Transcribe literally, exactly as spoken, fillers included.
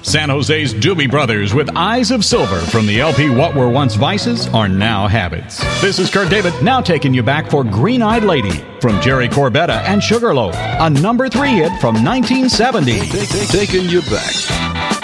San Jose's Doobie Brothers with Eyes of Silver from the L P What Were Once Vices Are Now Habits. This is Kurt David, now taking you back for Green-Eyed Lady from Jerry Corbetta and Sugarloaf, a number three hit from nineteen seventy. Taking you back.